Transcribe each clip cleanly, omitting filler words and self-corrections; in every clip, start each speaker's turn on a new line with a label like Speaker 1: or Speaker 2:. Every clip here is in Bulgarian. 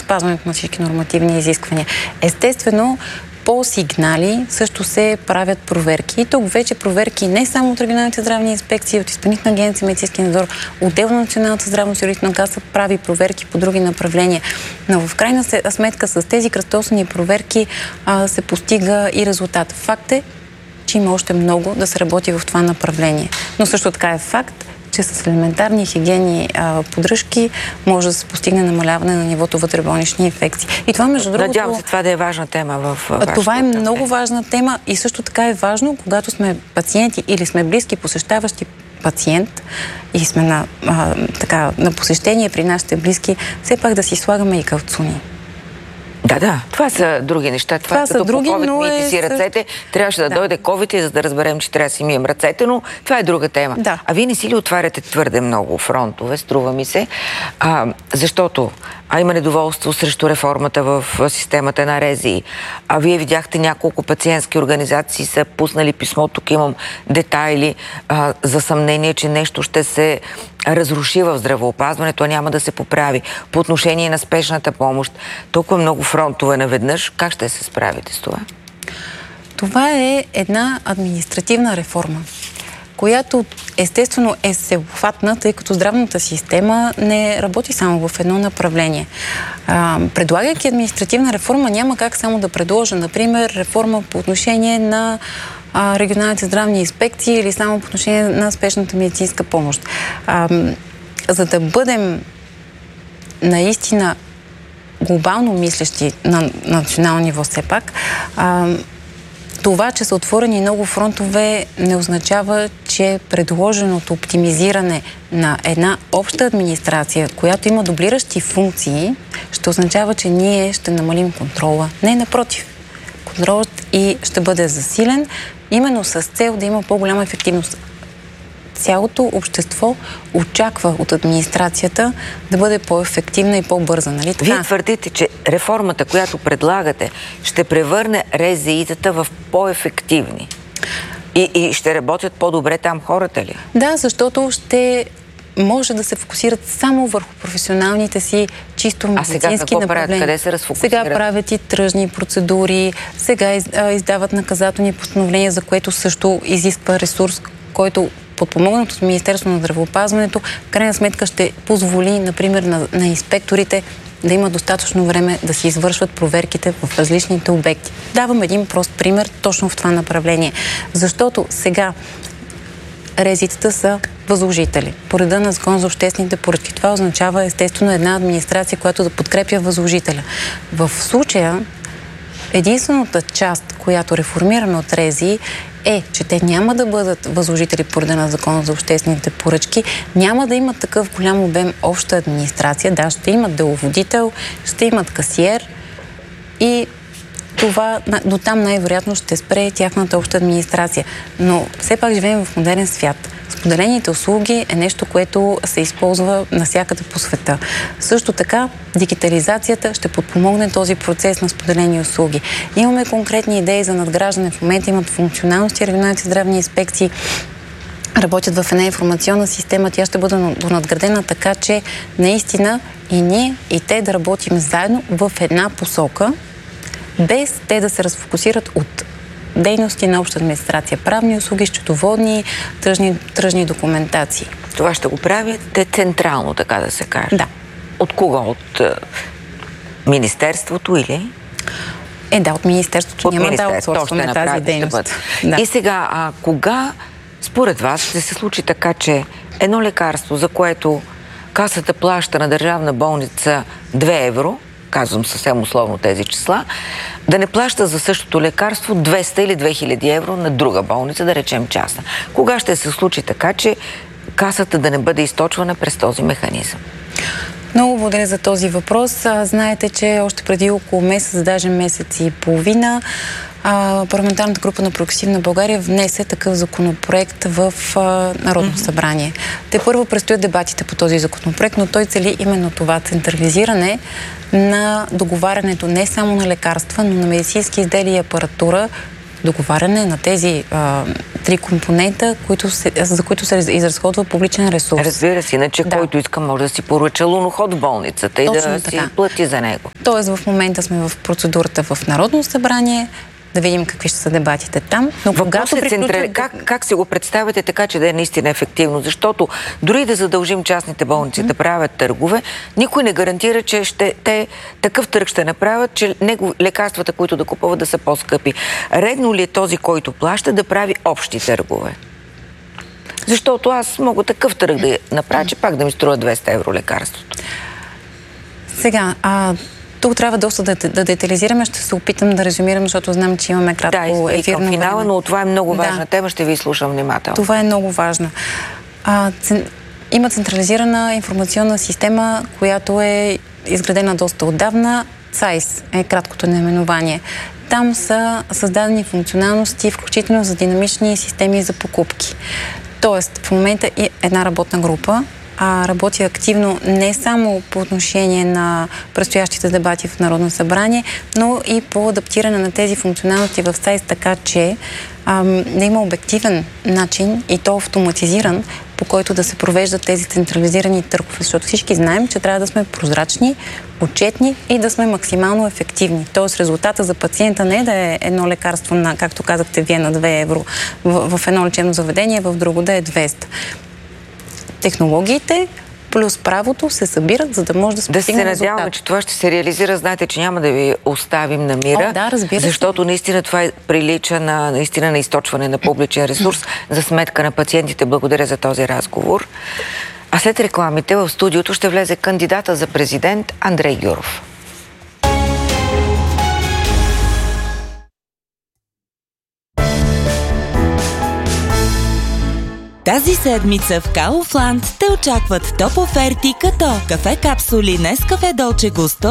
Speaker 1: спазването на всички нормативни изисквания. Естествено, по сигнали също се правят проверки. И тук вече проверки не само от регионалните здравни инспекции, от Изпълнителна агенция медицински надзор, отделно Националната здравноосигурителна каса прави проверки по други направления. Но в крайна сметка с тези кръстосани проверки се постига и резултат. Факт е, че има още много да се работи в това направление. Но също така е факт, че с елементарни хигиени поддръжки може да се постигне намаляване на нивото вътреболнични инфекции. И това, между другото...
Speaker 2: Надявам се, това да е важна тема в вашето.
Speaker 1: Това е много важна тема и също така е важно, когато сме пациенти или сме близки посещаващи пациент и сме на посещение при нашите близки, все пак да си слагаме и калцуни.
Speaker 2: Да, това са други неща. Това е като други, по COVID миете си ръцете. Трябваше да дойде COVID, за да разберем, че трябва да си мием ръцете, но това е друга тема.
Speaker 1: Да.
Speaker 2: А вие не си ли отваряте твърде много фронтове, струва ми се, защото има недоволство срещу реформата в системата на РЗИ. Вие видяхте няколко пациентски организации са пуснали писмо, тук имам детайли за съмнение, че нещо ще се разруши в здравеопазването, а няма да се поправи. По отношение на спешната помощ, толкова много фронтове наведнъж, как ще се справите с това?
Speaker 1: Това е една административна реформа, която естествено е всеобхватна, тъй като здравната система не работи само в едно направление. Предлагайки административна реформа, няма как само да предложа, например, реформа по отношение на регионалните здравни инспекции или само по отношение на спешната медицинска помощ. За да бъдем наистина глобално мислещи на национално ниво все пак, това, че са отворени много фронтове, не означава, че предложеното оптимизиране на една обща администрация, която има дублиращи функции, ще означава, че ние ще намалим контрола. Не, напротив. Контролът и ще бъде засилен, именно с цел да има по-голяма ефективност. Цялото общество очаква от администрацията да бъде по-ефективна и по-бърза, нали така?
Speaker 2: Вие твърдите, че реформата, която предлагате, ще превърне РЗИ-тата в по-ефективни и ще работят по-добре там хората ли?
Speaker 1: Да, защото ще може да се фокусират само върху професионалните си чисто медицински направления. А сега какво правят?
Speaker 2: Къде се разфокусират?
Speaker 1: Сега правят и тръжни процедури, сега издават наказателни постановления, за което също изисква ресурс, който подпомогнат от Министерството на здравеопазването, в крайна сметка ще позволи, например, на инспекторите да има достатъчно време да си извършват проверките в различните обекти. Давам един прост пример точно в това направление. Защото сега РЗИ-тата са възложители. По реда на Закон за обществените поръчки. Това означава естествено една администрация, която да подкрепя възложителя. В случая единствената част, която реформираме от РЗИ, е, че те няма да бъдат възложители по реда на Закона за обществените поръчки, няма да имат такъв голям обем обща администрация. Да, ще имат деловодител, ще имат касиер и това до там най-вероятно ще спре тяхната обща администрация. Но все пак живеем в модерен свят. Споделените услуги е нещо, което се използва навсякъде по света. Също така, дигитализацията ще подпомогне този процес на споделени услуги. Имаме конкретни идеи за надграждане. В момента имат функционалности, регионалните здравни инспекции работят в една информационна система. Тя ще бъде донадградена така, че наистина и ние, и те да работим заедно в една посока, без те да се разфокусират от дейности на обща администрация, правни услуги, счетоводни, тръжни документации.
Speaker 2: Това ще го правите централно, така да се каже?
Speaker 1: Да.
Speaker 2: От кого? От Министерството или?
Speaker 1: Да, от Министерството. Няма да аутсорсваме тази дейност.
Speaker 2: Да. И сега, кога според вас ще се случи така, че едно лекарство, за което касата плаща на държавна болница 2 евро, казвам съвсем условно тези числа, да не плаща за същото лекарство 200 или 2000 евро на друга болница, да речем частна. Кога ще се случи така, че касата да не бъде източвана през този механизъм?
Speaker 1: Много благодаря за този въпрос. Знаете, че още преди около месец, даже месец и половина, парламентарната група на Прогресивна България внесе такъв законопроект в Народно събрание. Те първо предстоят дебатите по този законопроект, но той цели именно това централизиране на договарянето не само на лекарства, но на медицински изделия и апаратура договаряне на тези 3 компонента, за които се изразходва публичен ресурс.
Speaker 2: Разбира се, иначе който иска може да си поръча луноход в болницата и да си плати за него.
Speaker 1: Тоест в момента сме в процедурата в Народно събрание, да видим какви ще са дебатите там. Но когато
Speaker 2: как си го представяте така, че да е наистина ефективно? Защото дори да задължим частните болници да правят търгове, никой не гарантира, че такъв търг ще направят, че лекарствата, които да купуват, да са по-скъпи. Редно ли е този, който плаща, да прави общи търгове? Защото аз мога такъв търг да направя, че пак да ми струва 200 евро лекарството.
Speaker 1: Сега, тук трябва доста да детализираме. Ще се опитам да резюмирам, защото знам, че имаме кратко ефирно време.
Speaker 2: Финала, но това е много важна тема. Ще ви слушам внимателно.
Speaker 1: Това е много важно. Има централизирана информационна система, която е изградена доста отдавна. ЦАИС е краткото наименование. Там са създадени функционалности, включително за динамични системи за покупки. Тоест, в момента е една работна група, работи активно не само по отношение на предстоящите дебати в Народно събрание, но и по адаптиране на тези функционалности в ЦАИС, така че да има обективен начин и то автоматизиран, по който да се провеждат тези централизирани търгове. Защото всички знаем, че трябва да сме прозрачни, отчетни и да сме максимално ефективни. Тоест резултата за пациента не е да е едно лекарство на, както казахте вие, на 2 евро в едно лечебно заведение, в друго да е 200. Технологиите плюс правото се събират, за да може да се постигне резултат.
Speaker 2: Да се надяваме, че това ще се реализира. Знаете, че няма да ви оставим на мира.
Speaker 1: Да, разбира се.
Speaker 2: Защото наистина това прилича на източване на публичен ресурс за сметка на пациентите. Благодаря за този разговор. А след рекламите в студиото ще влезе кандидата за президент Андрей Гюров.
Speaker 3: Тази седмица в Kaufland те очакват топ оферти като кафе капсули Нескафе Долче Густо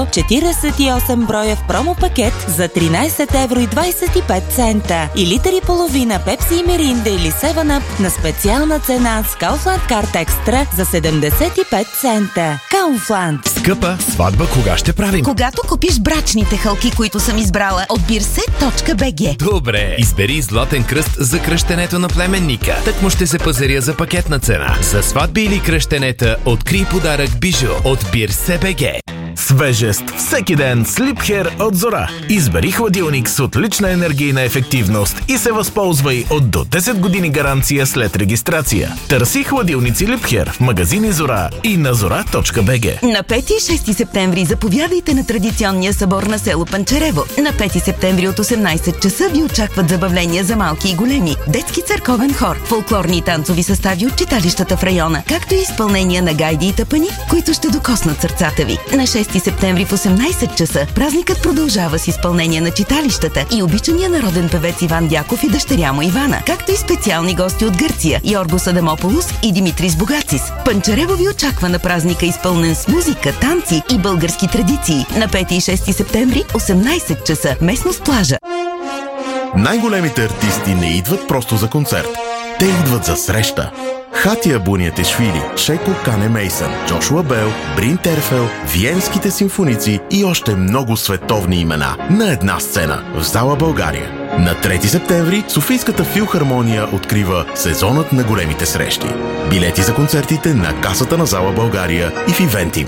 Speaker 3: 48 броя в промо пакет за 13 евро и 25 цента и литър и половина Пепси и Миринда или 7-Up на специална цена с Kaufland Card Extra за 75 цента. Kaufland.
Speaker 4: Скъпа сватба кога ще правим?
Speaker 5: Когато купиш брачните хълки, които съм избрала от birset.bg.
Speaker 4: Добре, избери златен кръст за кръщенето на племенника. Так му ще се пазаря за пакетна цена. За сватби или кръщенета открий подарък бижу от birset.bg. Свежест всеки ден с Liebherr от Зора. Избери хладилник с отлична енергийна ефективност и се възползвай от до 10 години гаранция след регистрация. Търси хладилници Liebherr в магазини Зора и на zora.bg.
Speaker 5: На 5 и 6 септември заповядайте на традиционния събор на село Панчарево. На 5 септември от 18 часа ви очакват забавления за малки и големи, детски църковен хор, фолклорни и танцови състави от читалищата в района, както и изпълнения на гайди и тъпани, които ще докоснат сърцата ви. На 6 септември в 18 часа празникът продължава с изпълнение на читалищата и обичания народен певец Иван Дяков и дъщеря му Ивана, както и специални гости от Гърция Йоргос Адамополос и Димитрис Богацис. Панчарево ви очаква на празника, изпълнен с музика, танци и български традиции. На 5 и 6 септември 18 часа местност плажа.
Speaker 6: Най-големите артисти не идват просто за концерт. Те идват за среща. Хатия Буниатешвили, Шеко Кане Мейсън, Джошуа Бел, Брин Терфел, Виенските симфоници и още много световни имена на една сцена в зала България. На 3 септември Софийската филхармония открива сезонът на големите срещи. Билети за концертите на касата на зала България и в Ивентим.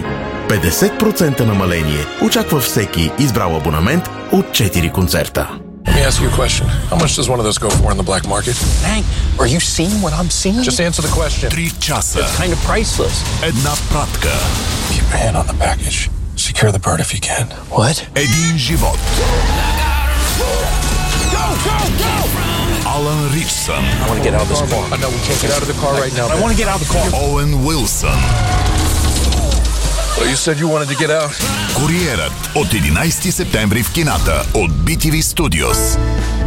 Speaker 6: 50% намаление очаква всеки избрал абонамент от 4 концерта.
Speaker 7: Let me ask you a question. How much does one of those go for in the black market?
Speaker 8: Hank, are you seeing what I'm seeing?
Speaker 7: Just answer the question.
Speaker 4: 3 часа.
Speaker 8: It's kind of priceless.
Speaker 4: Една пратка.
Speaker 7: Keep your hand on the package. Secure the bird if you can.
Speaker 8: What?
Speaker 4: Един живот.
Speaker 8: Go, go, go!
Speaker 4: Алан Ричсън.
Speaker 8: I want to get out of this car.
Speaker 7: No, we can't get out of the car right now.
Speaker 8: I want to get out of the car.
Speaker 4: Оуен Уилсън.
Speaker 7: Well, you said you wanted to get out.
Speaker 4: Куриерът от 11 септември в кината от BTV Studios.